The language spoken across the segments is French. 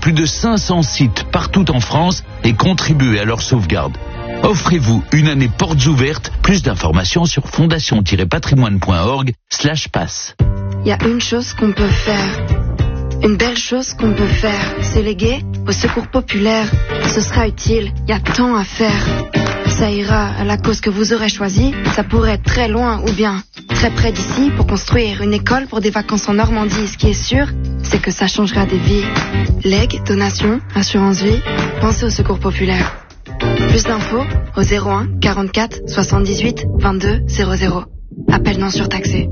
plus de 500 sites partout en France et contribuez à leur sauvegarde. Offrez-vous une année portes ouvertes. Plus d'informations sur fondation-patrimoine.org/pass. Il y a une chose qu'on peut faire. Une belle chose qu'on peut faire, se léguer au secours populaire. Ce sera utile, il y a tant à faire. Ça ira à la cause que vous aurez choisie. Ça pourrait être très loin ou bien très près d'ici pour construire une école pour des vacances en Normandie. Ce qui est sûr, c'est que ça changera des vies. Legs, donations, assurance vie, pensez au secours populaire. Plus d'infos au 01 44 78 22 00. Appel non surtaxé.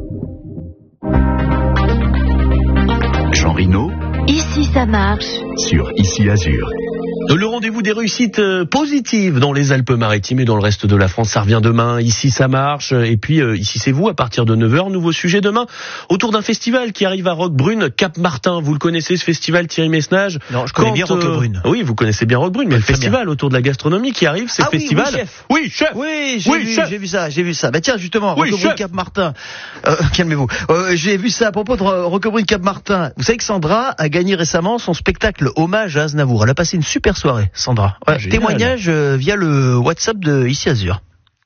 Jean Rino, Ici ça marche. sur Ici Azur. Le rendez-vous des réussites positives dans les Alpes-Maritimes et dans le reste de la France, ça revient demain. Ici, ça marche. Et puis, ici, c'est vous, à partir de 9h. Nouveau sujet demain, autour d'un festival qui arrive à Roquebrune, Cap-Martin. Vous le connaissez, ce festival, Thierry Messnage? Non, je connais bien Roquebrune. Oui, vous connaissez bien Roquebrune, mais le festival autour de la gastronomie qui arrive, c'est le festival. Oui, chef. Oui, j'ai vu ça. Bah tiens, justement, Roquebrune, Cap-Martin. Calmez-vous. J'ai vu ça à propos de Roquebrune, Cap-Martin. Vous savez que Sandra a gagné récemment son spectacle Hommage à Aznavour. Elle a passé une super soirée, Sandra. Ouais, témoignage via le WhatsApp de Ici Azur.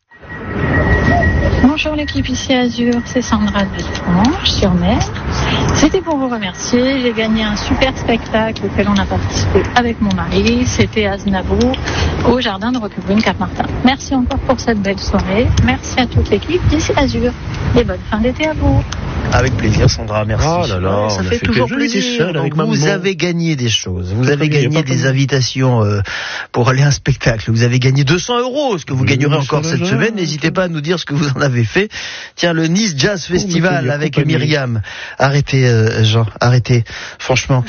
Bonjour l'équipe Ici Azur, c'est Sandra de Franche-sur-Mer. C'était pour vous remercier, j'ai gagné un super spectacle auquel on a participé avec mon mari, c'était Aznavour au jardin de Roquebrune Cap-Martin. Merci encore pour cette belle soirée, merci à toute l'équipe d'Ici Azur et bonne fin d'été à vous. Avec plaisir, Sandra, merci. Oh là là, ça on a fait toujours plaisir. avec Donc, vous maman. avez gagné des choses. Vous avez gagné des invitations pour aller à un spectacle. Vous avez gagné 200 €, ce que vous gagnerez encore cette semaine. N'hésitez pas à nous dire ce que vous en avez fait. Tiens, le Nice Jazz Festival avec Myriam. Arrêtez, Jean, arrêtez. Franchement.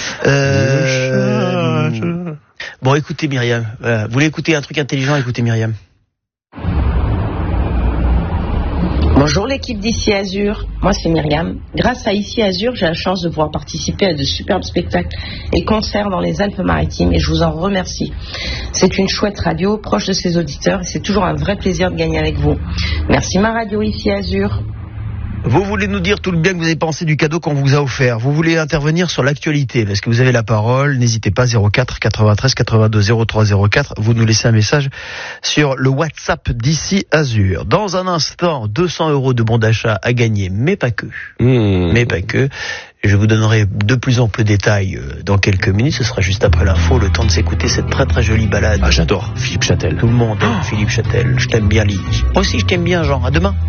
Bon, écoutez Myriam. Vous voulez écouter un truc intelligent? Écoutez Myriam. Bonjour l'équipe d'Ici Azur, moi c'est Myriam. Grâce à Ici Azur, j'ai la chance de pouvoir participer à de superbes spectacles et concerts dans les Alpes-Maritimes et je vous en remercie. C'est une chouette radio, proche de ses auditeurs et c'est toujours un vrai plaisir de gagner avec vous. Merci ma radio Ici Azur. Vous voulez nous dire tout le bien que vous avez pensé du cadeau qu'on vous a offert. Vous voulez intervenir sur l'actualité, parce que vous avez la parole. N'hésitez pas, 04 93 82 03 04. Vous nous laissez un message sur le WhatsApp d'Ici Azur. Dans un instant, 200 € de bons d'achat à gagner, mais pas que. Mais pas que. Je vous donnerai de plus amples détails dans quelques minutes. Ce sera juste après l'info, le temps de s'écouter cette très très jolie balade. Ah, j'adore Philippe Châtel. Tout le monde aime Philippe Châtel. Je t'aime bien, Lily. Moi aussi, je t'aime bien, Jean. À demain.